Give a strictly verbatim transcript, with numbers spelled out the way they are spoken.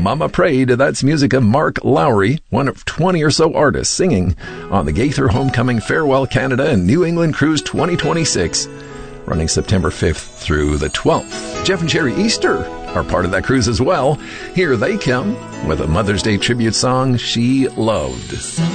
Mama Prayed. That's music of Mark Lowry, one of twenty or so artists singing on the Gaither Homecoming Farewell Canada and New England Cruise twenty twenty-six, running September fifth through the twelfth. Jeff and Jerry Easter are part of that cruise as well. Here they come with a Mother's Day tribute song, She Loved.